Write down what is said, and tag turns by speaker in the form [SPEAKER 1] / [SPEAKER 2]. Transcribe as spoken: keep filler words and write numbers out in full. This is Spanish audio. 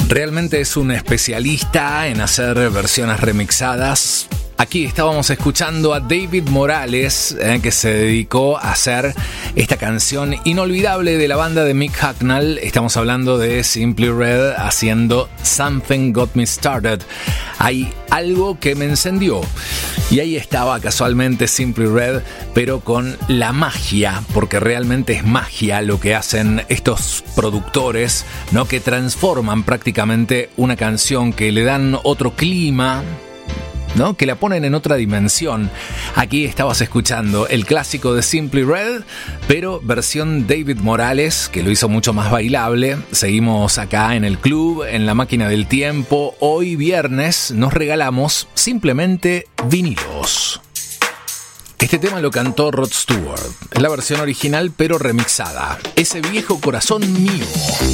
[SPEAKER 1] Realmente es un especialista en hacer versiones remixadas. Aquí estábamos escuchando a David Morales, eh, que se dedicó a hacer esta canción inolvidable de la banda de Mick Hucknall. Estamos hablando de Simply Red haciendo Something Got Me Started. Hay algo que me encendió. Y ahí estaba casualmente Simply Red, pero con la magia, porque realmente es magia lo que hacen estos productores, ¿no? Que transforman prácticamente una canción, que le dan otro clima, ¿no? Que la ponen en otra dimensión. Aquí estabas escuchando el clásico de Simply Red, pero versión David Morales, que lo hizo mucho más bailable. Seguimos acá en el club, en la máquina del tiempo. Hoy viernes nos regalamos simplemente vinilos. Este tema lo cantó Rod Stewart. Es la versión original pero remixada. Ese viejo corazón mío.